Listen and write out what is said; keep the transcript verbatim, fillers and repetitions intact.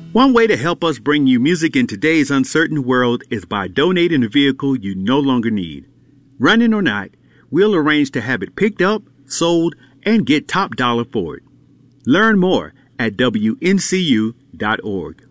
One way to help us bring you music in today's uncertain world is by donating a vehicle you no longer need. Running or not, we'll arrange to have it picked up, sold, and get top dollar for it. Learn more at W N C U dot org.